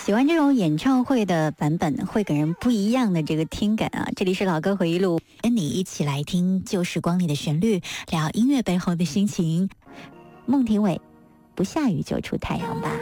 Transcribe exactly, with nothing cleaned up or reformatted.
喜欢这种演唱会的版本，会给人不一样的这个听感啊。这里是老歌回忆录，跟你一起来听旧时光里的旋律，聊音乐背后的心情。孟庭苇，不下雨就出太阳吧。